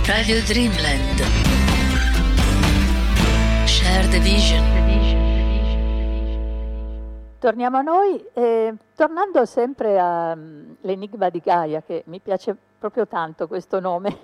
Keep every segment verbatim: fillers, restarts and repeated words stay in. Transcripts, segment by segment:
Radio Dreamland. Shared Vision. Torniamo a noi, eh, tornando sempre all'Enigma di Gaia, che mi piace proprio tanto questo nome.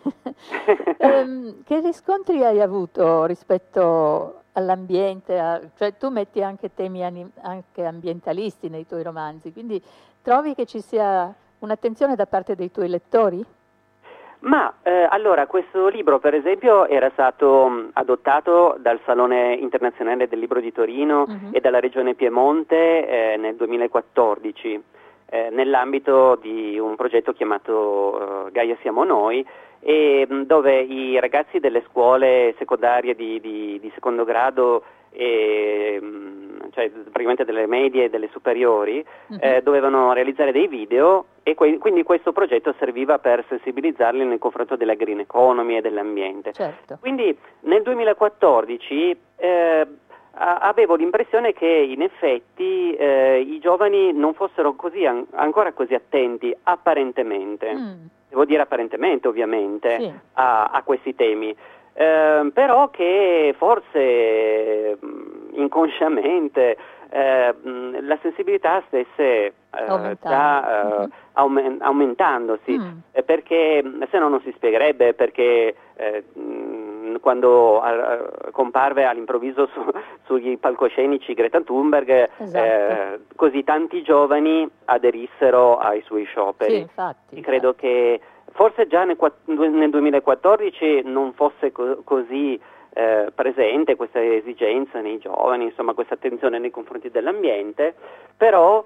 ehm, che riscontri hai avuto rispetto all'ambiente? A, cioè tu metti anche temi anim, anche ambientalisti nei tuoi romanzi, quindi trovi che ci sia un'attenzione da parte dei tuoi lettori? Ma eh, allora questo libro per esempio era stato mh, adottato dal Salone Internazionale del Libro di Torino uh-huh. e dalla Regione Piemonte eh, nel duemilaquattordici eh, nell'ambito di un progetto chiamato uh, Gaia Siamo Noi, e mh, dove i ragazzi delle scuole secondarie di, di, di secondo grado e mh, cioè praticamente delle medie e delle superiori uh-huh. eh, dovevano realizzare dei video, e que- quindi questo progetto serviva per sensibilizzarli nel confronto della green economy e dell'ambiente. Certo. Quindi nel duemilaquattordici eh, a- avevo l'impressione che in effetti eh, i giovani non fossero così an- ancora così attenti apparentemente, mm. devo dire apparentemente ovviamente, sì. a-, a questi temi. Eh, però che forse mh, inconsciamente eh, mh, la sensibilità stesse eh, già eh, mm-hmm. aument- aumentandosi, mm. eh, perché se no non si spiegherebbe perché eh, mh, quando eh, comparve all'improvviso su, sugli palcoscenici Greta Thunberg, esatto. eh, così tanti giovani aderissero ai suoi scioperi. Sì, infatti, credo infatti. che forse già nel, nel duemilaquattordici non fosse co- così eh, presente questa esigenza nei giovani, insomma questa attenzione nei confronti dell'ambiente, però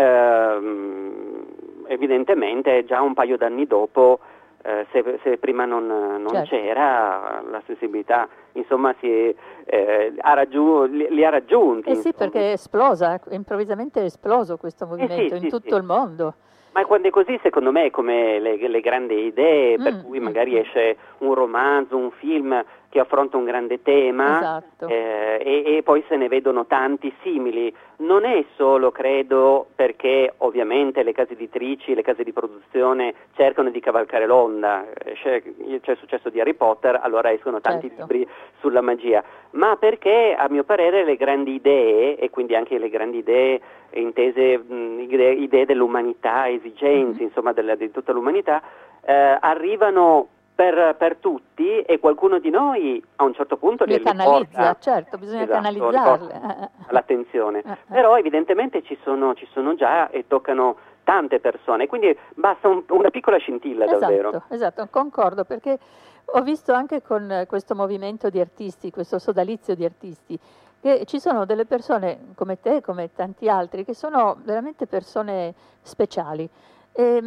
ehm, evidentemente già un paio d'anni dopo, eh, se, se prima non, non certo. c'era, la sensibilità insomma si eh, ha raggiu- li, li ha raggiunti. Eh sì, insomma. Perché è esplosa, improvvisamente è esploso questo movimento eh sì, in sì, tutto sì. il mondo. Ma quando è così, secondo me, è come le, le grandi idee, mm, per cui magari mm. esce un romanzo, un film che affronta un grande tema, esatto. eh, e, e poi se ne vedono tanti simili. Non è solo, credo, perché ovviamente le case editrici, le case di produzione cercano di cavalcare l'onda. C'è, c'è il successo di Harry Potter, allora escono tanti certo. libri sulla magia, ma perché a mio parere le grandi idee, e quindi anche le grandi idee intese, mh, idee, idee dell'umanità, esigenze, mm-hmm. insomma della, di tutta l'umanità, eh, arrivano per, per tutti, e qualcuno di noi a un certo punto le li canalizza, porta, certo, bisogna esatto, canalizzarle. All'attenzione. Eh, eh. Però evidentemente ci sono, ci sono già e toccano tante persone, quindi basta un, una piccola scintilla esatto, davvero. Esatto, concordo, perché ho visto anche con questo movimento di artisti, questo sodalizio di artisti, che ci sono delle persone come te, come tanti altri, che sono veramente persone speciali. E,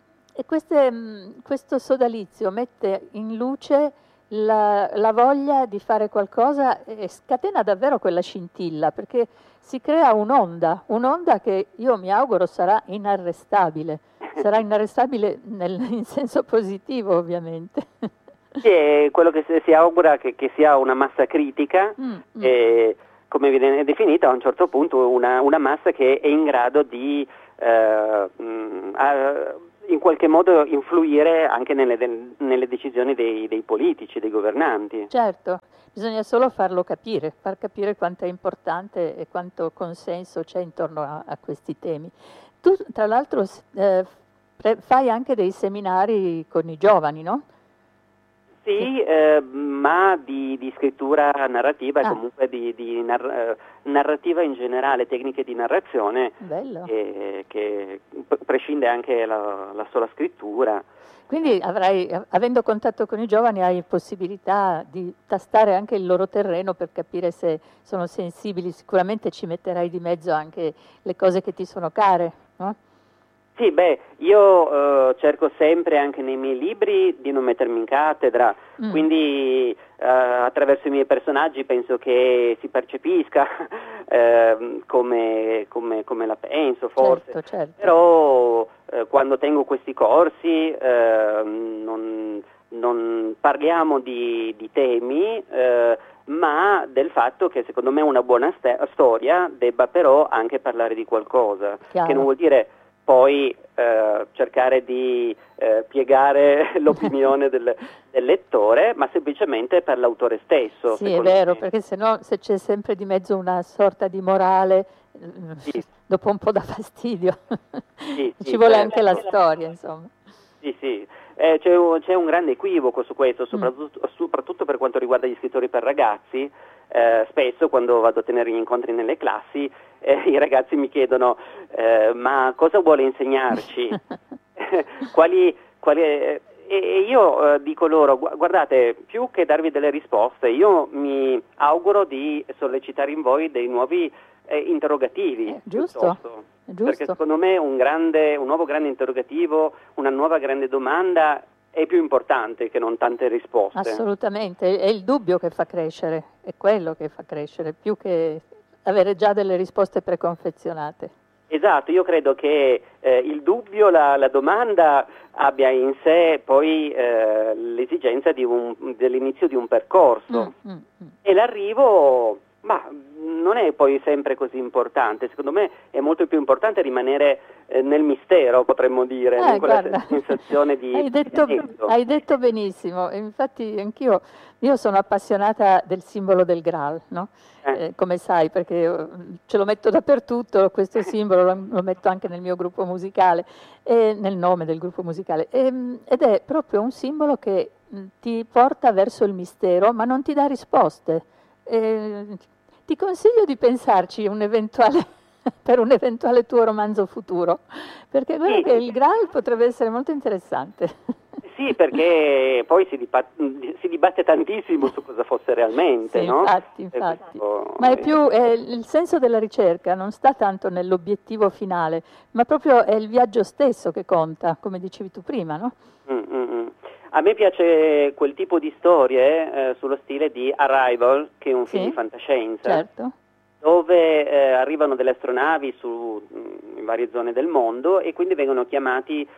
e queste, questo sodalizio mette in luce la, la voglia di fare qualcosa e scatena davvero quella scintilla, perché si crea un'onda, un'onda che io mi auguro sarà inarrestabile, sarà inarrestabile nel, in senso positivo ovviamente. Sì, è quello che si augura che, che sia una massa critica, mm, mm. E, come viene definita a un certo punto una, una massa che è in grado di eh, mh, a, in qualche modo influire anche nelle, de, nelle decisioni dei, dei politici, dei governanti. Certo, bisogna solo farlo capire, far capire quanto è importante e quanto consenso c'è intorno a, a questi temi. Tu tra l'altro eh, fai anche dei seminari con i giovani, no? Sì, eh, ma di, di scrittura narrativa e ah. comunque di, di nar- narrativa in generale, tecniche di narrazione, che, che prescinde anche la, la sola scrittura. Quindi avrai, avendo contatto con i giovani, hai possibilità di tastare anche il loro terreno per capire se sono sensibili. Sicuramente ci metterai di mezzo anche le cose che ti sono care, no? Sì, beh, io eh, cerco sempre anche nei miei libri di non mettermi in cattedra, mm. quindi eh, attraverso i miei personaggi penso che si percepisca eh, come, come, come la penso, forse. Certo, certo. Però eh, quando tengo questi corsi eh, non, non parliamo di, di temi, eh, ma del fatto che secondo me una buona st- storia debba però anche parlare di qualcosa, Chiaro. che non vuol dire poi eh, cercare di eh, piegare l'opinione del, del lettore, ma semplicemente per l'autore stesso. Sì, è vero, me. Perché sennò se c'è sempre di mezzo una sorta di morale, sì. dopo un po' dà fastidio. Sì, Ci sì, vuole beh, anche beh, la beh, storia, insomma. Sì, sì. Eh, c'è, un, c'è un grande equivoco su questo, soprattutto, mm. soprattutto per quanto riguarda gli scrittori per ragazzi. Eh, spesso quando vado a tenere gli incontri nelle classi eh, i ragazzi mi chiedono eh, ma cosa vuole insegnarci? quali, quali, eh, e io eh, dico loro, guardate, più che darvi delle risposte, io mi auguro di sollecitare in voi dei nuovi eh, interrogativi. Eh, giusto, giusto. Perché secondo me un, grande, un nuovo grande interrogativo, una nuova grande domanda è più importante che non tante risposte. Assolutamente, è il dubbio che fa crescere, è quello che fa crescere, più che avere già delle risposte preconfezionate. Esatto, io credo che eh, il dubbio, la, la domanda abbia in sé poi eh, l'esigenza di un, dell'inizio di un percorso mm, mm, mm. e l'arrivo, ma non è poi sempre così importante, secondo me è molto più importante rimanere eh, nel mistero, potremmo dire, eh, in quella sensazione di... Hai detto, di hai detto benissimo, infatti anch'io io sono appassionata del simbolo del Graal, no? Eh. Eh, come sai, perché ce lo metto dappertutto, questo simbolo lo, lo metto anche nel mio gruppo musicale, e nel nome del gruppo musicale, e, ed è proprio un simbolo che ti porta verso il mistero, ma non ti dà risposte. E, ti consiglio di pensarci un eventuale, per un eventuale tuo romanzo futuro, perché quello sì. che il Graal potrebbe essere molto interessante. Sì, perché poi si, dibatte, si dibatte tantissimo su cosa fosse realmente, sì, no? Infatti, infatti. Questo... Ma è più è il senso della ricerca, non sta tanto nell'obiettivo finale, ma proprio è il viaggio stesso che conta, come dicevi tu prima, no? Mm, mm, mm. A me piace quel tipo di storie eh, sullo stile di Arrival, che è un film sì, di fantascienza, certo. dove eh, arrivano delle astronavi su mh, in varie zone del mondo e quindi vengono chiamati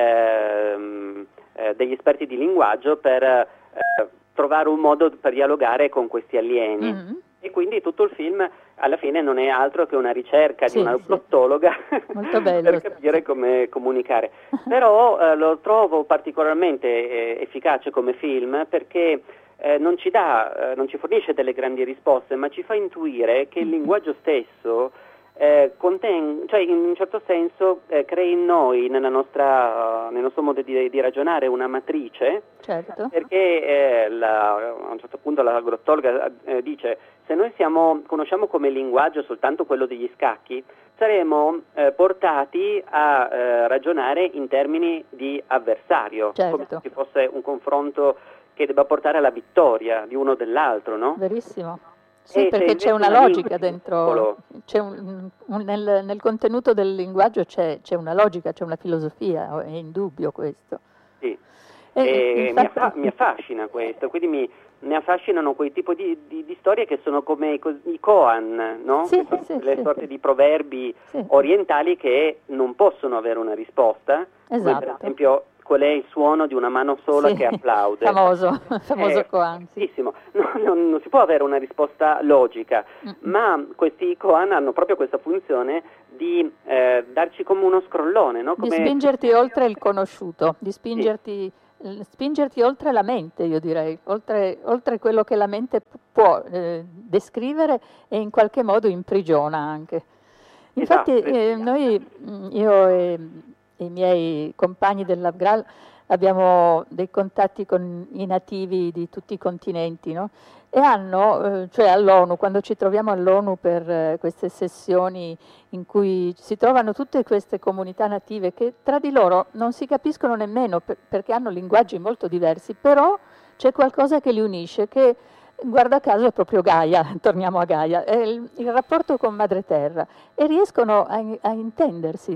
eh, eh, degli esperti di linguaggio per eh, trovare un modo per dialogare con questi alieni. Mm-hmm. E quindi tutto il film alla fine non è altro che una ricerca sì, di una glottologa sì. per capire come comunicare. Però eh, lo trovo particolarmente eh, efficace come film perché eh, non ci dà, eh, non ci fornisce delle grandi risposte, ma ci fa intuire che il linguaggio stesso eh, conten- cioè in un certo senso eh, crea in noi, nella nostra, uh, nel nostro modo di, di ragionare, una matrice, certo. perché eh, la, a un certo punto la glottologa eh, dice se noi siamo, conosciamo come linguaggio soltanto quello degli scacchi, saremo eh, portati a eh, ragionare in termini di avversario, certo. come se ci fosse un confronto che debba portare alla vittoria di uno o dell'altro, no? Verissimo. Sì, e perché c'è una logica dentro, c'è un, un, nel, nel contenuto del linguaggio c'è, c'è una logica, c'è una filosofia, è indubbio questo. Sì, e, e infatti... mi, affa- mi affascina questo, quindi mi, mi affascinano quei tipi di, di, di storie che sono come i, i koan, no? Sì, che sì, le sì, sorte sì. di proverbi sì. orientali che non possono avere una risposta, esatto. come per esempio qual è il suono di una mano sola sì, che applaude. Famoso, famoso eh, koan. Sì. No, non, non si può avere una risposta logica, mm. ma questi koan hanno proprio questa funzione di eh, darci come uno scrollone. No? Come... Di spingerti oltre il conosciuto, di spingerti, sì. spingerti oltre la mente, io direi, oltre, oltre quello che la mente può eh, descrivere e in qualche modo imprigiona anche. Infatti esatto, eh, noi, io e... i miei compagni dell'A B G R A L abbiamo dei contatti con i nativi di tutti i continenti, no? E hanno, eh, cioè all'ONU, quando ci troviamo all'ONU per eh, queste sessioni in cui si trovano tutte queste comunità native che tra di loro non si capiscono nemmeno per, perché hanno linguaggi molto diversi, però c'è qualcosa che li unisce, che guarda caso è proprio Gaia, torniamo a Gaia, è il, il rapporto con Madre Terra, e riescono a, a intendersi.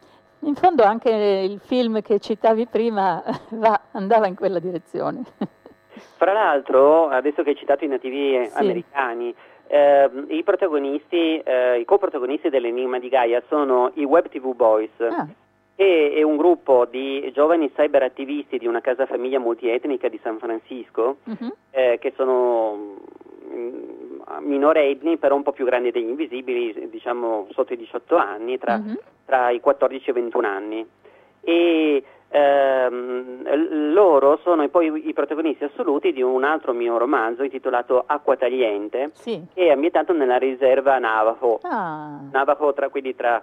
In fondo anche il film che citavi prima va, andava in quella direzione. Fra l'altro, adesso che hai citato i nativi sì. americani, eh, i protagonisti, eh, i coprotagonisti dell'Enigma di Gaia sono i Web T V Boys, ah. che è un gruppo di giovani cyberattivisti di una casa famiglia multietnica di San Francisco, uh-huh. eh, che sono minorenni, però un po' più grandi degli Invisibili, diciamo sotto i diciotto anni, tra, uh-huh. tra tra i quattordici e i ventuno anni e ehm, loro sono poi i protagonisti assoluti di un altro mio romanzo intitolato Acqua Tagliente, sì. che è ambientato nella riserva Navajo, ah. Navajo tra, quindi tra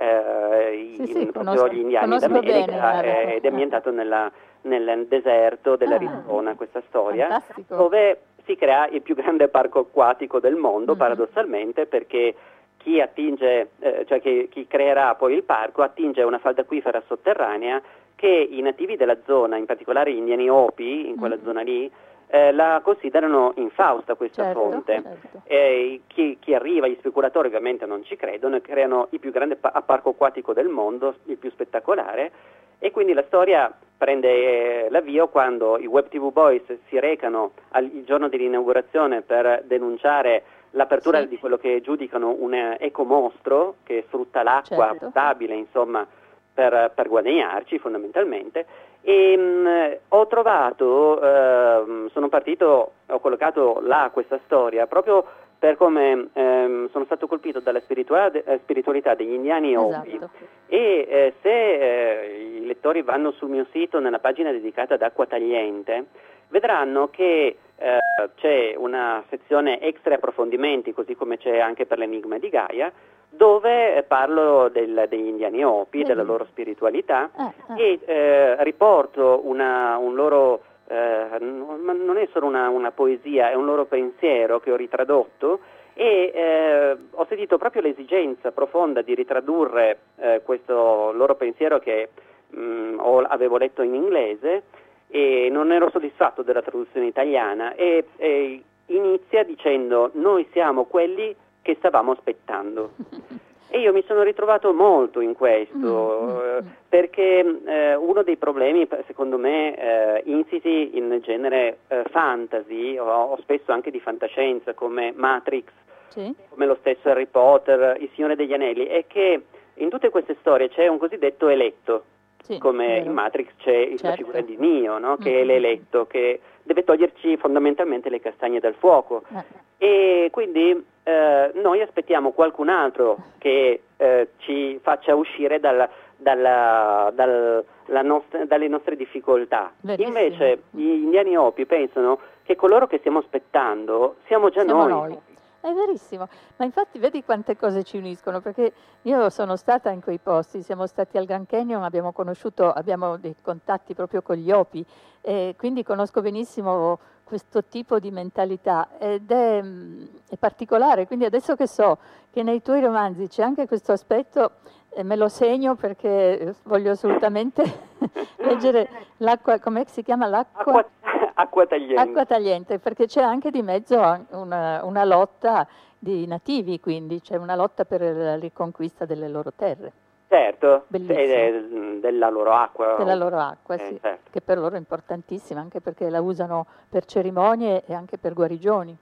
eh, sì, i, sì, proprio conosco, gli indiani d'America bene, eh, ed è ambientato nella, nel deserto dell'Arizona, ah, questa storia, fantastico. dove si crea il più grande parco acquatico del mondo, mm-hmm. paradossalmente, perché chi attinge, eh, cioè chi, chi creerà poi il parco attinge a una falda acquifera sotterranea che i nativi della zona, in particolare gli indiani Hopi, in quella mm. zona lì, eh, la considerano infausta questa certo, fonte. Certo. E chi, chi arriva, gli speculatori ovviamente non ci credono e creano il più grande pa- parco acquatico del mondo, il più spettacolare, e quindi la storia prende l'avvio quando i Web T V Boys si recano al, il giorno dell'inaugurazione per denunciare l'apertura sì. di quello che giudicano un ecomostro che sfrutta l'acqua certo. potabile, insomma, per, per guadagnarci fondamentalmente. E mh, ho trovato, eh, sono partito, ho collocato là questa storia proprio per come ehm, sono stato colpito dalla spiritualità, spiritualità degli indiani Hopi, esatto. e eh, se eh, i lettori vanno sul mio sito nella pagina dedicata ad Acqua Tagliente vedranno che eh, c'è una sezione extra approfondimenti, così come c'è anche per l'Enigma di Gaia, dove eh, parlo del, degli indiani Hopi, Vedi. della loro spiritualità eh, eh. e eh, riporto una, un loro, eh, non è solo una, una poesia, è un loro pensiero che ho ritradotto e eh, ho sentito proprio l'esigenza profonda di ritradurre eh, questo loro pensiero che mh, ho, avevo letto in inglese e non ero soddisfatto della traduzione italiana e, e inizia dicendo: noi siamo quelli che stavamo aspettando. E io mi sono ritrovato molto in questo, mm, mm, eh, perché eh, uno dei problemi, secondo me, eh, insiti in genere eh, fantasy o, o spesso anche di fantascienza come Matrix, sì. come lo stesso Harry Potter, Il Signore degli Anelli, è che in tutte queste storie c'è un cosiddetto eletto. Sì, come in Matrix c'è certo. la figura di Neo, no? che mm-hmm. è l'eletto, che deve toglierci fondamentalmente le castagne dal fuoco. Eh. E quindi eh, noi aspettiamo qualcun altro che eh, ci faccia uscire dalla, dalla, dal, la nostra, dalle nostre difficoltà. Verissimo. Invece gli indiani Hopi pensano che coloro che stiamo aspettando siamo già siamo noi. noi. È verissimo, ma infatti vedi quante cose ci uniscono, perché io sono stata in quei posti, siamo stati al Grand Canyon, abbiamo conosciuto, abbiamo dei contatti proprio con gli Hopi, e quindi conosco benissimo questo tipo di mentalità ed è, è particolare, quindi adesso che so che nei tuoi romanzi c'è anche questo aspetto, eh, me lo segno perché voglio assolutamente leggere l'acqua, come si chiama l'acqua? Acqua. Acqua tagliente. Acqua tagliente, perché c'è anche di mezzo una, una lotta di nativi, quindi c'è una lotta per la riconquista delle loro terre. Certo, e della loro acqua. Della loro acqua, eh, sì, certo. che per loro è importantissima, anche perché la usano per cerimonie e anche per guarigioni.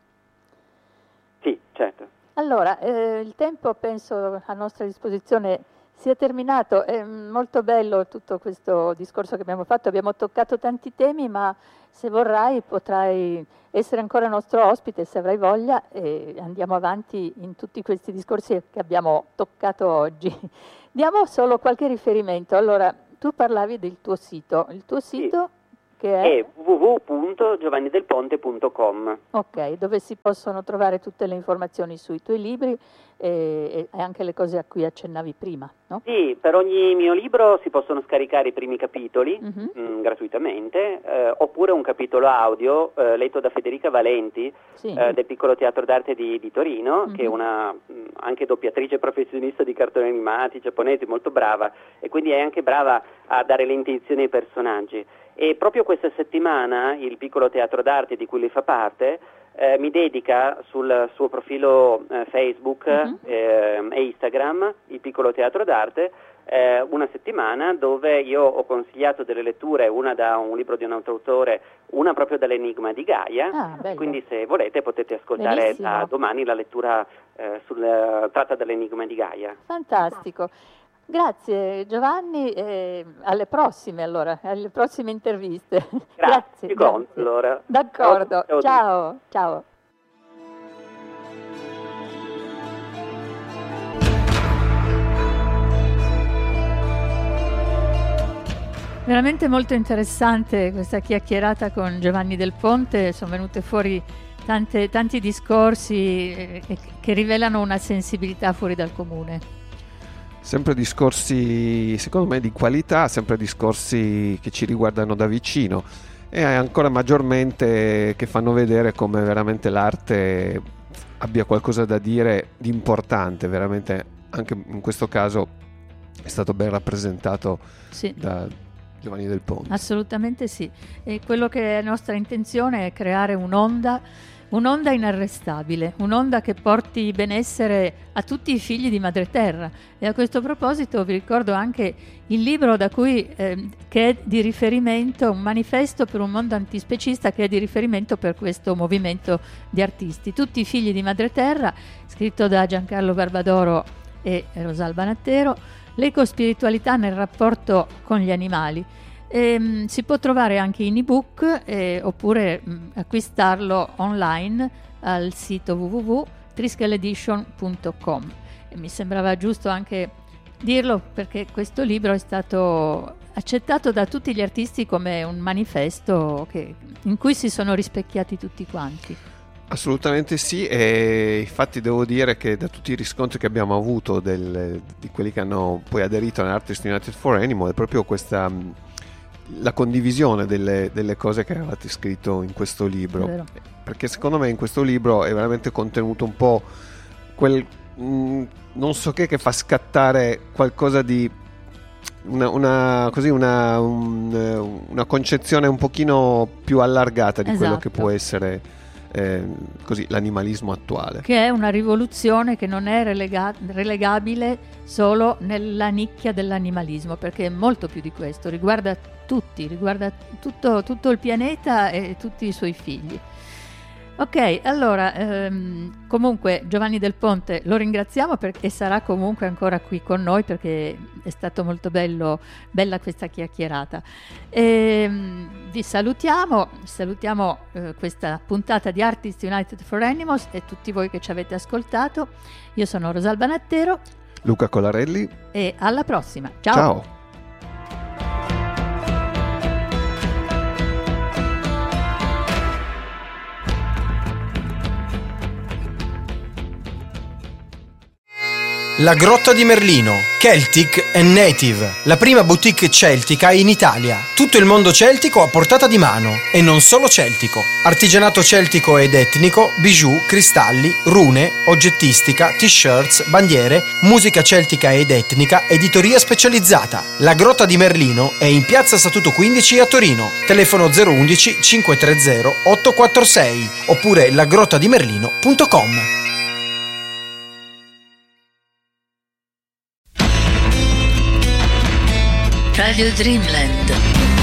Sì, certo. Allora, eh, il tempo penso a nostra disposizione sia terminato, è molto bello tutto questo discorso che abbiamo fatto, abbiamo toccato tanti temi, ma se vorrai potrai essere ancora nostro ospite se avrai voglia e andiamo avanti in tutti questi discorsi che abbiamo toccato oggi. Diamo solo qualche riferimento. Allora, tu parlavi del tuo sito, il tuo sito sì. che è? È w w w punto giovanni del ponte punto com. Ok, dove si possono trovare tutte le informazioni sui tuoi libri e, e anche le cose a cui accennavi prima, no? Sì, per ogni mio libro si possono scaricare i primi capitoli mm-hmm. mh, gratuitamente, eh, oppure un capitolo audio eh, letto da Federica Valenti sì. eh, del Piccolo Teatro d'Arte di, di Torino, mm-hmm. che è una mh, anche doppiatrice professionista di cartoni animati giapponesi, molto brava, e quindi è anche brava a dare le intenzioni ai personaggi. E proprio questa settimana il Piccolo Teatro d'Arte di cui lei fa parte eh, mi dedica sul suo profilo eh, Facebook uh-huh. eh, e Instagram, il Piccolo Teatro d'Arte, eh, una settimana dove io ho consigliato delle letture, una da un libro di un altro autore, una proprio dall'Enigma di Gaia, ah, quindi se volete potete ascoltare Benissimo. da domani la lettura eh, sul, tratta dall'Enigma di Gaia. Fantastico. Grazie Giovanni, e alle prossime allora, alle prossime interviste. Grazie, grazie, grazie. grazie. Allora. D'accordo, ciao, ciao. ciao. Veramente molto interessante questa chiacchierata con Giovanni Del Ponte, sono venute fuori tante, tanti discorsi eh, che rivelano una sensibilità fuori dal comune. Sempre discorsi, secondo me, di qualità, sempre discorsi che ci riguardano da vicino e ancora maggiormente che fanno vedere come veramente l'arte abbia qualcosa da dire di importante, veramente anche in questo caso è stato ben rappresentato sì. da Giovanni Del Ponte. Assolutamente sì, e quello che è nostra intenzione è creare un'onda, un'onda inarrestabile, un'onda che porti benessere a tutti i figli di Madreterra. E a questo proposito vi ricordo anche il libro da cui, eh, che è di riferimento, un manifesto per un mondo antispecista che è di riferimento per questo movimento di artisti. Tutti i figli di Madreterra, scritto da Giancarlo Barbadoro e Rosalba Nattero, l'ecospiritualità nel rapporto con gli animali. E, si può trovare anche in ebook eh, oppure mh, acquistarlo online al sito w w w punto triskel edition punto com. E mi sembrava giusto anche dirlo perché questo libro è stato accettato da tutti gli artisti come un manifesto che, in cui si sono rispecchiati tutti quanti. Assolutamente sì, e infatti devo dire che da tutti i riscontri che abbiamo avuto del, di quelli che hanno poi aderito all'Artists United for Animal è proprio questa la condivisione delle, delle cose che avevate scritto in questo libro, perché secondo me in questo libro è veramente contenuto un po' quel mh, non so che che fa scattare qualcosa di una, una, così una, un, una concezione un pochino più allargata di esatto. quello che può essere Eh, così l'animalismo attuale, che è una rivoluzione che non è relega- relegabile solo nella nicchia dell'animalismo, perché è molto più di questo, riguarda tutti, riguarda tutto, tutto il pianeta e tutti i suoi figli. Ok, allora ehm, comunque Giovanni Del Ponte lo ringraziamo perché sarà comunque ancora qui con noi perché è stato molto bello, bella questa chiacchierata. E, vi salutiamo, salutiamo eh, questa puntata di Artists United for Animals e tutti voi che ci avete ascoltato. Io sono Rosalba Nattero, Luca Colarelli e alla prossima. Ciao. Ciao. La Grotta di Merlino, Celtic and Native, la prima boutique celtica in Italia. Tutto il mondo celtico a portata di mano, e non solo celtico. Artigianato celtico ed etnico, bijou, cristalli, rune, oggettistica, t-shirts, bandiere, musica celtica ed etnica, editoria specializzata. La Grotta di Merlino è in piazza Statuto quindici a Torino. Telefono zero uno uno cinque tre zero otto quattro sei oppure lagrottadimerlino punto com. Radio Dreamland.